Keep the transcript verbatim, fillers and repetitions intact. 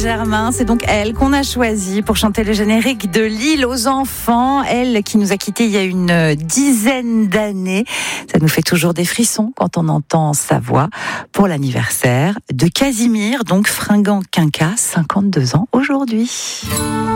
Germain, c'est donc elle qu'on a choisie pour chanter le générique de L'Île aux enfants. Elle qui nous a quittés il y a une dizaine d'années. Ça nous fait toujours des frissons quand on entend sa voix pour l'anniversaire de Casimir, donc fringant quinca, cinquante-deux ans aujourd'hui.